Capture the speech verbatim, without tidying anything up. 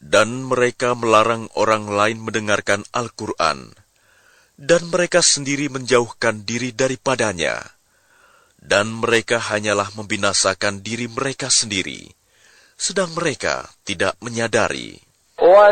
Dan mereka melarang orang lain mendengarkan Al-Quran, dan mereka sendiri menjauhkan diri daripadanya. Dan mereka hanyalah membinasakan diri mereka sendiri, sedang mereka tidak menyadari.